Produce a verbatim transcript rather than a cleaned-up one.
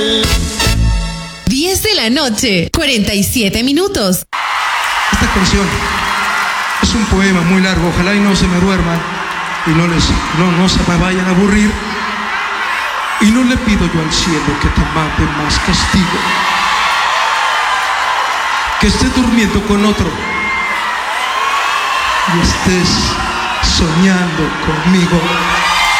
diez de la noche, cuarenta y siete minutos. Esta canción es un poema muy largo, ojalá y no se me duerman y no, les, no, no se me vayan a aburrir. Y no le pido yo al cielo que te mande más castigo, que estés durmiendo con otro y estés soñando conmigo.